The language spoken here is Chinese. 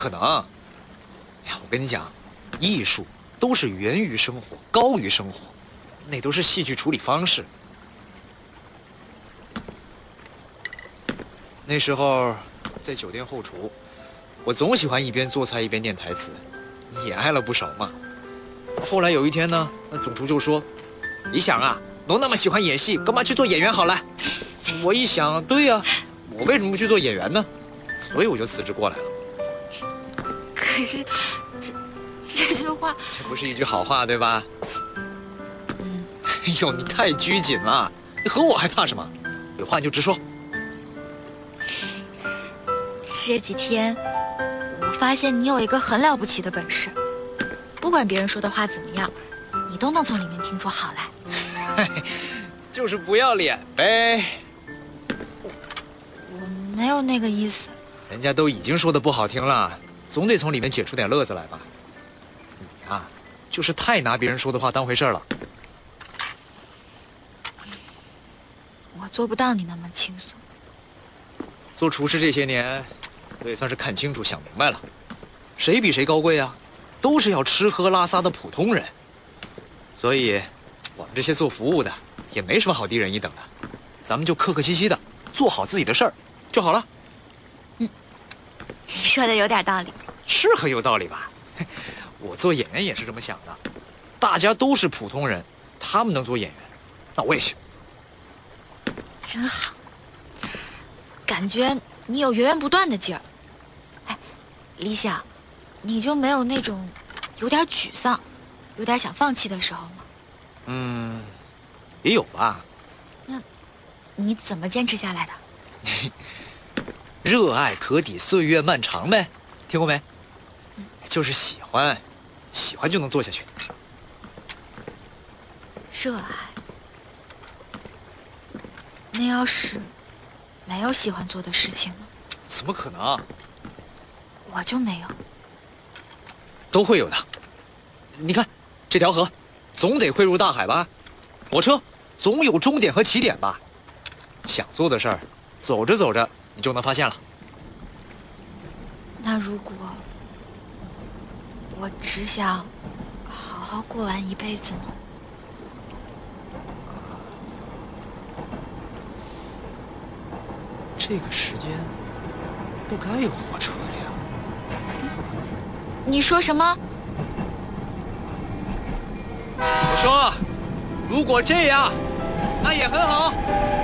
可能。哎呀，我跟你讲，艺术都是源于生活，高于生活，那都是戏剧处理方式。那时候在酒店后厨，我总喜欢一边做菜一边念台词，也挨了不少骂。后来有一天呢，那总厨就说：“李想啊，侬那么喜欢演戏，干嘛去做演员好了？”我一想，对呀，我为什么不去做演员呢？所以我就辞职过来了。 可是，这句话， 这不是一句好话，对吧？哎呦，你太拘谨了，你和我还怕什么？有话你就直说。 这几天，我发现你有一个很了不起的本事，不管别人说的话怎么样，你都能从里面听出好来。 就是不要脸呗。 我没有那个意思。 人家都已经说的不好听了，总得从里面解出点乐子来吧。你呀，就是太拿别人说的话当回事了。 我做不到你那么轻松。 做厨师这些年，我也算是看清楚、想明白了，谁比谁高贵啊？都是要吃喝拉撒的普通人。所以，我们这些做服务的也没什么好低人一等的，咱们就客客气气的做好自己的事儿就好了。 你说的有点道理， 是很有道理吧？我做演员也是这么想的，大家都是普通人，他们能做演员，那我也行。 真好，感觉你有源源不断的劲儿。哎，李想，你就没有那种有点沮丧、有点想放弃的时候吗？ 也有吧。 那你怎么坚持下来的？ 热爱可抵岁月漫长呗，听过没？就是喜欢，喜欢就能做下去。 热爱。那要是没有喜欢做的事情呢？ 怎么可能？ 我就没有。 都会有的。你看，这条河，总得汇入大海吧？火车总有终点和起点吧？想做的事儿，走着走着你就能发现了。 那如果我只想好好过完一辈子呢？ 这个时间不该有火车了呀。 你说什么？ 我说，如果这样，那也很好。